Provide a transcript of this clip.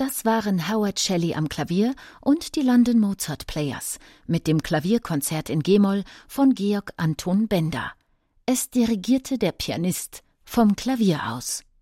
Das waren Howard Shelley am Klavier und die London Mozart Players mit dem Klavierkonzert in G-Moll von Georg Anton Benda. Es dirigierte der Pianist vom Klavier aus.